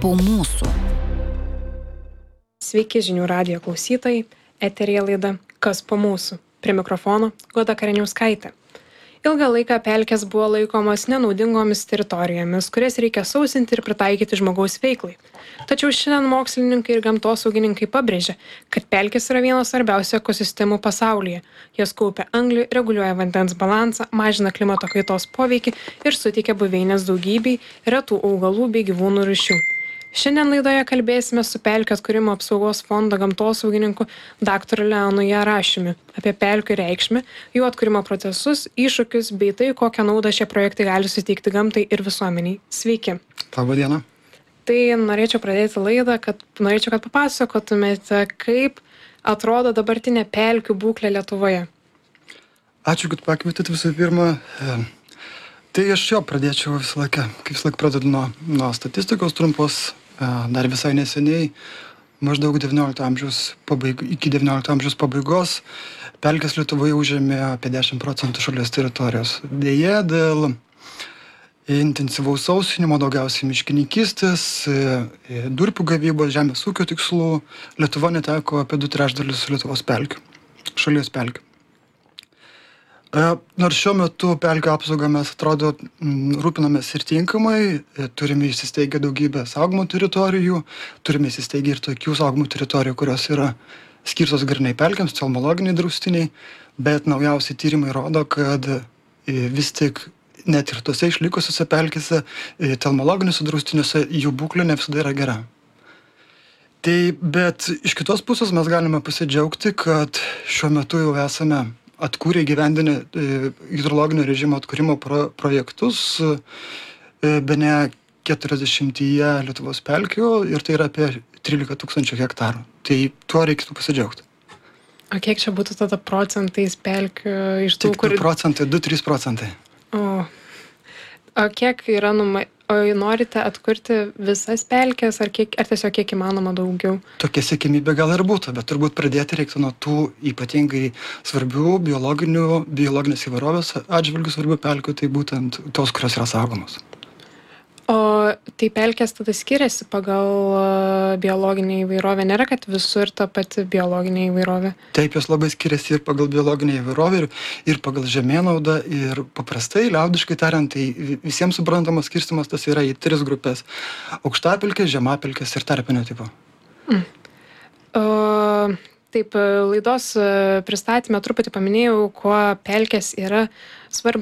po mūsų. Sveiki žinių radijo klausytojai, eteryje laida Kas po mūsų. Prie mikrofono Goda Kareniauskaitė. Ilgą laiką pelkės buvo laikomos nenaudingomis teritorijomis, kurias reikia sausinti ir pritaikyti žmogaus veiklai. Tačiau šiandien mokslininkai ir gamtosaugininkai pabrėžia, kad pelkės yra vienos svarbiausių ekosistemų pasaulyje. Jos kaupia anglį, reguliuoja vandens balansą, mažina klimato kaitos poveikį ir suteikia buveinės daugybei retų augalų bei gyvūnų rūšių. Šiandien laidoje kalbėsime su Pelkių atkūrimo apsaugos fondo gamtosaugininku dr. Leonu Jarašiumi apie pelkių reikšmę, jų atkūrimo procesus, iššūkius bei tai, kokią naudą šie projektai gali suteikti gamtai ir visuomeniai. Sveiki. Labą dieną. Tai norėčiau pradėti laidą, kad papasakotumėte, kaip atrodo dabartinė pelkių būklė Lietuvoje. Ačiū, kad pakvietėt visų pirma. Tai aš pradėčiau visą laiką, kaip visą laiką pradedu nuo statistikos trumpos. Dar visai neseniai, maždaug iki 19 amžiaus pabaigos, pelkės Lietuvoje užėmė apie 10% šalies teritorijos. Deja, dėl intensyvaus sausinimo, daugiausiai miškininkystės, durpių gavybos, žemės ūkio tikslų, Lietuva neteko apie 2/3 Lietuvos pelkių, šalies pelkių. Nors šiuo metu pelkių apsaugą mes atrodo rūpinamės ir tinkamai, turime įsisteigę daugybę saugomų teritorijų, turime įsisteigę ir tokių saugomų teritorijų, kurios yra skirtos grynai pelkėms, telmologiniai draustiniai, bet naujausi tyrimai rodo, kad vis tik net ir tose išlikusiose pelkėse, telmologiniuose draustiniuose jų būklė ne visada yra gera. Bet iš kitos pusės mes galime pasidžiaugti, kad šiuo metu jau esame atkūrė įgyvendinę hidrologinio režimo atkūrimo projektus bene 40 Lietuvos pelkių ir tai yra apie 13 000 hektarų. Tai tuo reikėtų pasidžiaugti. O kiek čia būtų tada procentais pelkių iš tų, kur... 2-3 procentai. O kiek yra O norite atkurti visas pelkės, ar tiesiog kiek įmanoma daugiau? Tokia siekiamybė gal ir būtų, bet turbūt pradėti reiktų nuo tų ypatingai svarbių biologinės įvairovės atžvilgių svarbių pelkių, tai būtent tos, kurios yra saugomos. O tai pelkės tada skiriasi pagal biologinę įvairovę? Nėra, kad visur ta pati biologinė įvairovė? Taip, jos labai skiriasi ir pagal biologinę įvairovę, ir pagal žemėnaudą, ir paprastai, liaudiškai tariant, tai visiems suprantamas skirstymas tas yra į 3 grupės. Aukštapelkės, žemapelkės ir tarpinio tipo. Taip, laidos pristatyme truputį paminėjau, kuo pelkės yra